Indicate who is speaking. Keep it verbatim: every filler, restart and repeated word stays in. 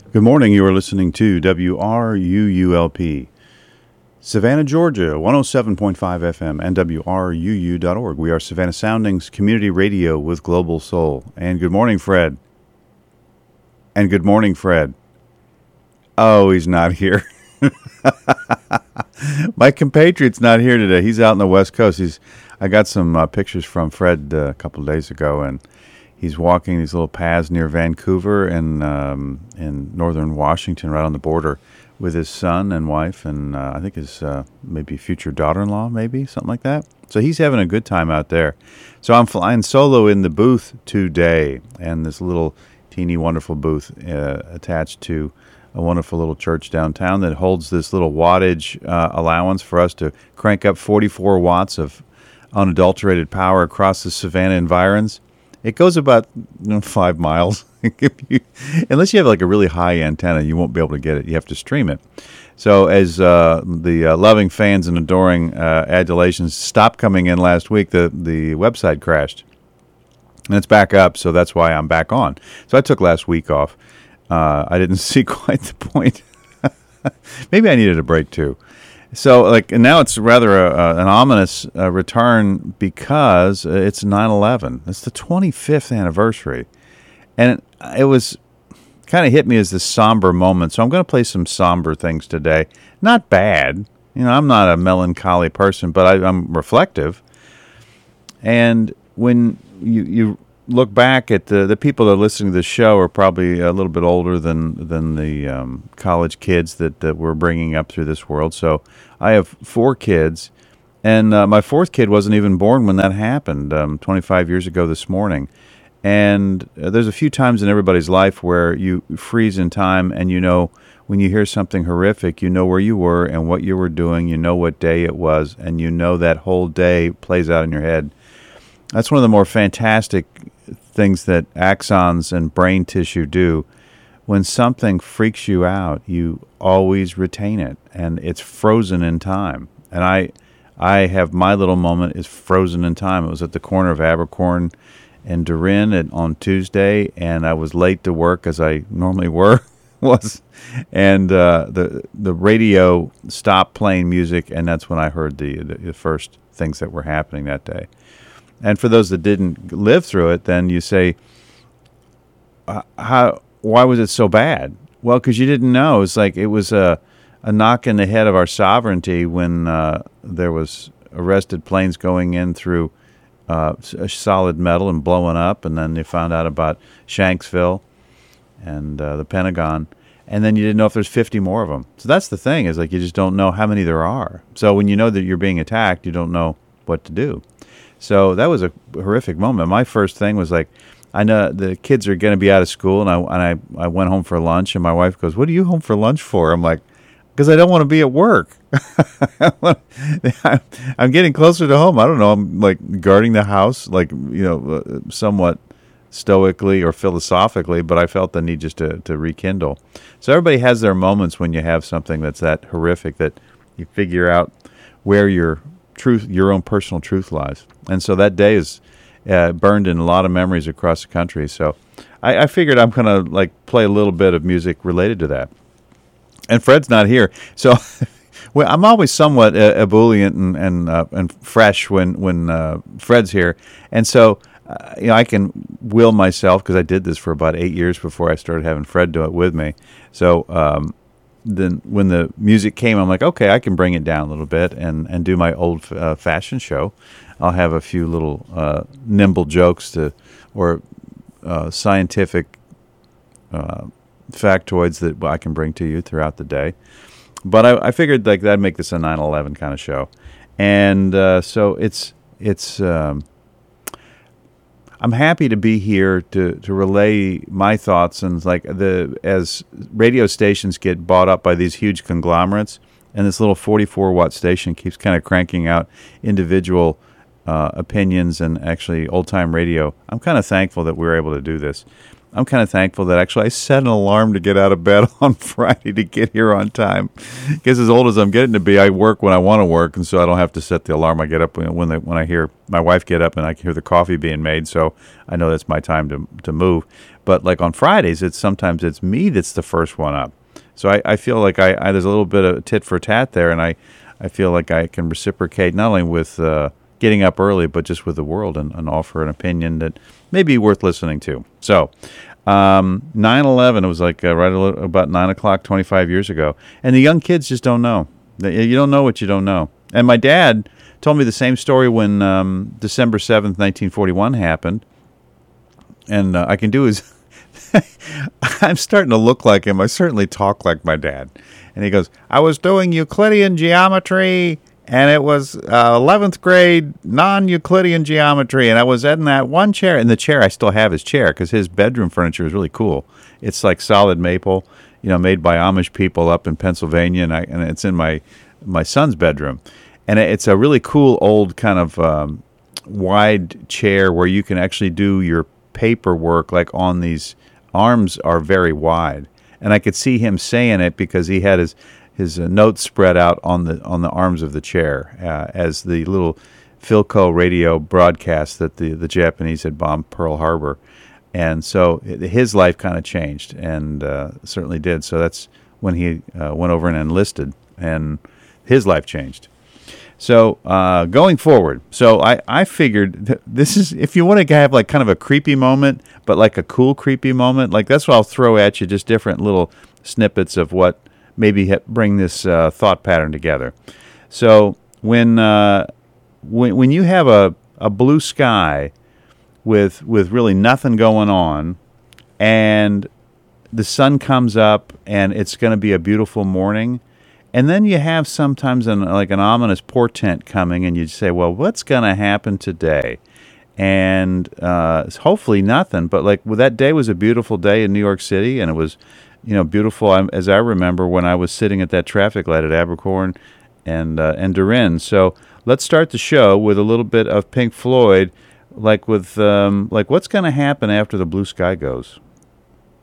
Speaker 1: Good morning. You are listening to W R U U L P, Savannah, Georgia, one oh seven point five F M, and W R U U dot org. We are Savannah Soundings Community Radio with Global Soul. And good morning, Fred. And good morning, Fred. Oh, he's not here. My compatriot's not here today. He's out on the West Coast. He's. I got some uh, pictures from Fred uh, a couple of days ago, and he's walking these little paths near Vancouver and um, in northern Washington, right on the border, with his son and wife, and uh, I think his uh, maybe future daughter-in-law, maybe something like that. So he's having a good time out there. So I'm flying solo in the booth today, and this little teeny wonderful booth uh, attached to a wonderful little church downtown that holds this little wattage uh, allowance for us to crank up forty-four watts of unadulterated power across the Savannah environs. It goes about you know, five miles. If you, unless you have like a really high antenna, you won't be able to get it. You have to stream it. So as uh, the uh, loving fans and adoring uh, adulations stopped coming in last week, the, the website crashed. And it's back up, so that's why I'm back on. So I took last week off. Uh, I didn't see quite the point. Maybe I needed a break too. So, like, and now it's rather a, a, an ominous uh, return because it's nine eleven. It's the twenty-fifth anniversary. And it, it was kind of hit me as this somber moment. So I'm going to play some somber things today. Not bad. You know, I'm not a melancholy person, but I, I'm reflective. And when you, you look back at the, the people that are listening to this show are probably a little bit older than than the um, college kids that, that we're bringing up through this world. So I have four kids, and uh, my fourth kid wasn't even born when that happened, um, twenty-five years ago this morning. And uh, there's a few times in everybody's life where you freeze in time, and you know when you hear something horrific, you know where you were and what you were doing, you know what day it was, and you know that whole day plays out in your head. That's one of the more fantastic things that axons and brain tissue do. When something freaks you out, you always retain it, and it's frozen in time. And I I have my little moment is frozen in time. It was at the corner of Abercorn and Durin at, on Tuesday, and I was late to work, as I normally were, was, and uh, the the radio stopped playing music, and that's when I heard the, the, the first things that were happening that day. And for those that didn't live through it, then you say, uh, how? Why was it so bad? Well, because you didn't know. It's like it was a, a knock in the head of our sovereignty when uh, there was arrested planes going in through uh, solid metal and blowing up, and then they found out about Shanksville and uh, the Pentagon, and then you didn't know if there's fifty more of them. So that's the thing, is like you just don't know how many there are. So when you know that you're being attacked, you don't know what to do. So that was a horrific moment. My first thing was like, I know the kids are going to be out of school, and I and I, I went home for lunch, and my wife goes, "What are you home for lunch for?" I'm like, because I don't want to be at work. I'm getting closer to home. I don't know. I'm like guarding the house, like, you know, uh, somewhat stoically or philosophically, but I felt the need just to, to rekindle. So everybody has their moments when you have something that's that horrific that you figure out where your truth, your own personal truth lies. And so that day is uh, burned in a lot of memories across the country. So I, I figured I'm going to like play a little bit of music related to that. And Fred's not here, so well, I'm always somewhat uh, ebullient and and, uh, and fresh when when uh, Fred's here, and so uh, you know I can will myself, because I did this for about eight years before I started having Fred do it with me. So um, then when the music came, I'm like, okay, I can bring it down a little bit and, and do my old uh, fashioned show. I'll have a few little uh, nimble jokes to or uh, scientific. Uh, factoids that I can bring to you throughout the day. But I, I figured like that'd make this a nine eleven kind of show. And uh, so it's it's um, I'm happy to be here to, to relay my thoughts, and like the as radio stations get bought up by these huge conglomerates, and this little forty-four watt station keeps kind of cranking out individual uh, opinions and actually old time radio. I'm kind of thankful that we were able to do this. I'm kind of thankful that actually I set an alarm to get out of bed on Friday to get here on time. Because as old as I'm getting to be, I work when I want to work, and so I don't have to set the alarm. I get up when when, the, when I hear my wife get up, and I can hear the coffee being made, so I know that's my time to to move. but like on Fridays, it's sometimes it's me that's the first one up. So I, I feel like I, I there's a little bit of tit for tat there, and I, I feel like I can reciprocate not only with uh, getting up early, but just with the world and, and offer an opinion that may be worth listening to. So um, nine eleven, it was like uh, right about nine o'clock twenty-five years ago, and the young kids just don't know. You don't know what you don't know. And my dad told me the same story when um, December seventh, nineteen forty-one happened, and uh, I can do his... I'm starting to look like him. I certainly talk like my dad. And he goes, I was doing Euclidean geometry, and it was uh, eleventh grade non-Euclidean geometry, and I was in that one chair. And the chair I still have his chair because his bedroom furniture is really cool. It's like solid maple, you know, made by Amish people up in Pennsylvania, and, I, and it's in my, my son's bedroom. And it's a really cool old kind of um, wide chair where you can actually do your paperwork like on these arms are very wide, and I could see him saying it because he had his his uh, notes spread out on the on the arms of the chair uh, as the little Philco radio broadcast that the, the Japanese had bombed Pearl Harbor, and so his life kind of changed, and uh, certainly did. So that's when he uh, went over and enlisted, and his life changed. So uh, going forward, so I, I figured th- this is, if you want to have like kind of a creepy moment, but like a cool creepy moment, like that's what I'll throw at you, just different little snippets of what maybe ha- bring this uh, thought pattern together. So when uh, when when you have a, a blue sky with with really nothing going on, and the sun comes up and it's going to be a beautiful morning. And then you have sometimes an, like an ominous portent coming, and you say, well, what's going to happen today? And uh, hopefully nothing. But like well, that day was a beautiful day in New York City, and it was, you know, beautiful as I remember when I was sitting at that traffic light at Abercorn and uh, and Durin. So let's start the show with a little bit of Pink Floyd, like with um, like what's going to happen after the blue sky goes.